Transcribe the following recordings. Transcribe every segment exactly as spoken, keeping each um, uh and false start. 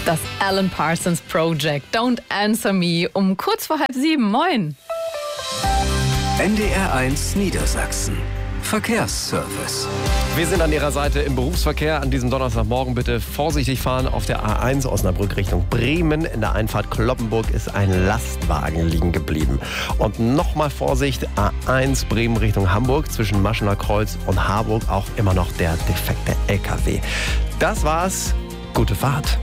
Das Alan Parsons Project, Don't Answer Me, um kurz vor halb sieben. Moin. N D R eins Niedersachsen. Verkehrsservice. Wir sind an Ihrer Seite im Berufsverkehr. An diesem Donnerstagmorgen bitte vorsichtig fahren auf der A eins Osnabrück Richtung Bremen. In der Einfahrt Cloppenburg ist ein Lastwagen liegen geblieben. Und nochmal Vorsicht, A eins Bremen Richtung Hamburg zwischen Maschener Kreuz und Harburg auch immer noch der defekte L K W. Das war's. Gute Fahrt.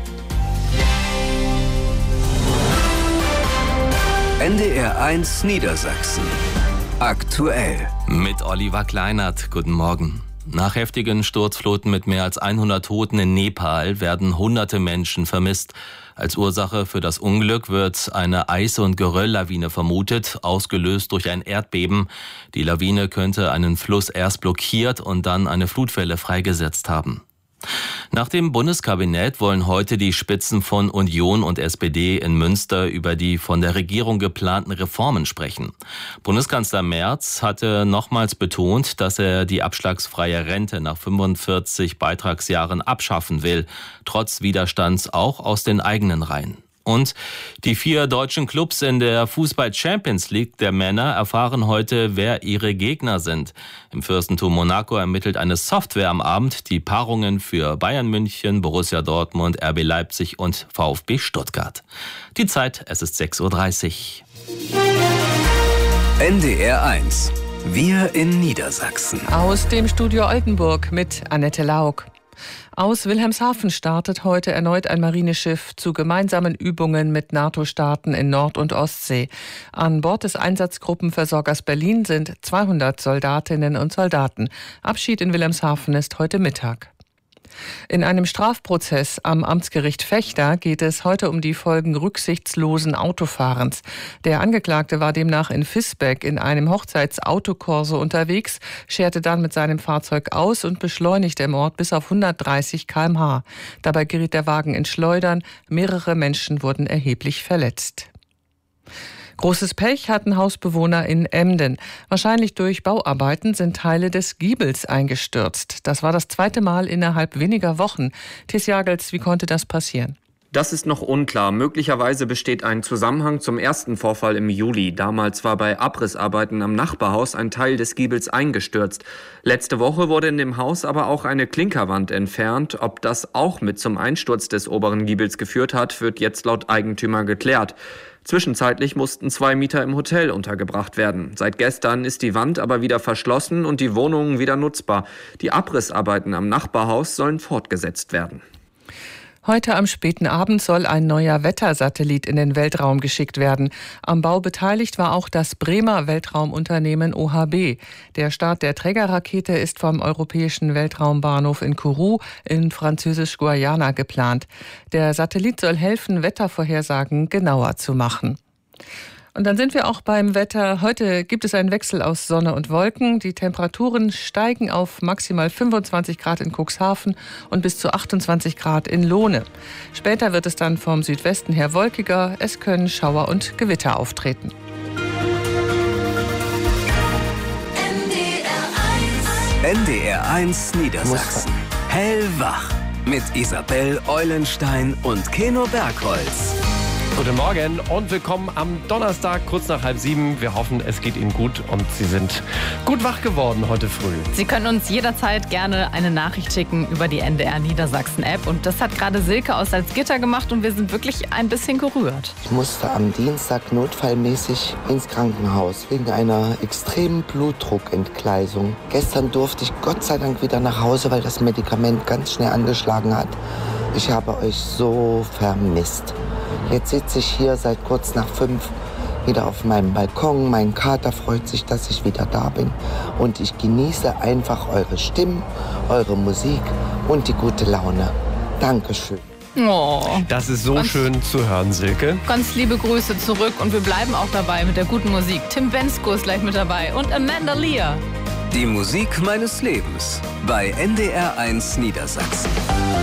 N D R eins Niedersachsen. Aktuell. Mit Oliver Kleinert. Guten Morgen. Nach heftigen Sturzfluten mit mehr als hundert Toten in Nepal werden hunderte Menschen vermisst. Als Ursache für das Unglück wird eine Eis- und Gerölllawine vermutet, ausgelöst durch ein Erdbeben. Die Lawine könnte einen Fluss erst blockiert und dann eine Flutwelle freigesetzt haben. Nach dem Bundeskabinett wollen heute die Spitzen von Union und S P D in Münster über die von der Regierung geplanten Reformen sprechen. Bundeskanzler Merz hatte nochmals betont, dass er die abschlagsfreie Rente nach fünfundvierzig Beitragsjahren abschaffen will, trotz Widerstands auch aus den eigenen Reihen. Und die vier deutschen Clubs in der Fußball-Champions League der Männer erfahren heute, wer ihre Gegner sind. Im Fürstentum Monaco ermittelt eine Software am Abend die Paarungen für Bayern München, Borussia Dortmund, R B Leipzig und VfB Stuttgart. Die Zeit, es ist sechs Uhr dreißig. N D R eins. Wir in Niedersachsen. Aus dem Studio Oldenburg mit Annette Lauk. Aus Wilhelmshaven startet heute erneut ein Marineschiff zu gemeinsamen Übungen mit NATO-Staaten in Nord- und Ostsee. An Bord des Einsatzgruppenversorgers Berlin sind zweihundert Soldatinnen und Soldaten. Abschied in Wilhelmshaven ist heute Mittag. In einem Strafprozess am Amtsgericht Vechta geht es heute um die Folgen rücksichtslosen Autofahrens. Der Angeklagte war demnach in Visbeck in einem Hochzeitsautokorso unterwegs, scherte dann mit seinem Fahrzeug aus und beschleunigte im Ort bis auf hundertdreißig Kilometer pro Stunde. Dabei geriet der Wagen ins Schleudern, mehrere Menschen wurden erheblich verletzt. Großes Pech hatten Hausbewohner in Emden. Wahrscheinlich durch Bauarbeiten sind Teile des Giebels eingestürzt. Das war das zweite Mal innerhalb weniger Wochen. Thies Jagels, wie konnte das passieren? Das ist noch unklar. Möglicherweise besteht ein Zusammenhang zum ersten Vorfall im Juli. Damals war bei Abrissarbeiten am Nachbarhaus ein Teil des Giebels eingestürzt. Letzte Woche wurde in dem Haus aber auch eine Klinkerwand entfernt. Ob das auch mit zum Einsturz des oberen Giebels geführt hat, wird jetzt laut Eigentümer geklärt. Zwischenzeitlich mussten zwei Mieter im Hotel untergebracht werden. Seit gestern ist die Wand aber wieder verschlossen und die Wohnungen wieder nutzbar. Die Abrissarbeiten am Nachbarhaus sollen fortgesetzt werden. Heute am späten Abend soll ein neuer Wettersatellit in den Weltraum geschickt werden. Am Bau beteiligt war auch das Bremer Weltraumunternehmen O H B. Der Start der Trägerrakete ist vom Europäischen Weltraumbahnhof in Kourou in Französisch-Guayana geplant. Der Satellit soll helfen, Wettervorhersagen genauer zu machen. Und dann sind wir auch beim Wetter. Heute gibt es einen Wechsel aus Sonne und Wolken. Die Temperaturen steigen auf maximal fünfundzwanzig Grad in Cuxhaven und bis zu achtundzwanzig Grad in Lohne. Später wird es dann vom Südwesten her wolkiger. Es können Schauer und Gewitter auftreten. N D R eins Niedersachsen. Hellwach. Mit Isabel Eulenstein und Keno Bergholz. Guten Morgen und willkommen am Donnerstag, kurz nach halb sieben. Wir hoffen, es geht Ihnen gut und Sie sind gut wach geworden heute früh. Sie können uns jederzeit gerne eine Nachricht schicken über die N D R Niedersachsen App. Und das hat gerade Silke aus Salzgitter gemacht und wir sind wirklich ein bisschen gerührt. Ich musste am Dienstag notfallmäßig ins Krankenhaus wegen einer extremen Blutdruckentgleisung. Gestern durfte ich Gott sei Dank wieder nach Hause, weil das Medikament ganz schnell angeschlagen hat. Ich habe euch so vermisst. Jetzt sitze ich hier seit kurz nach fünf wieder auf meinem Balkon. Mein Kater freut sich, dass ich wieder da bin. Und ich genieße einfach eure Stimmen, eure Musik und die gute Laune. Dankeschön. Oh, das ist so schön zu hören, Silke. Ganz liebe Grüße zurück und wir bleiben auch dabei mit der guten Musik. Tim Bensko ist gleich mit dabei und Amanda Lear. Die Musik meines Lebens bei N D R eins Niedersachsen.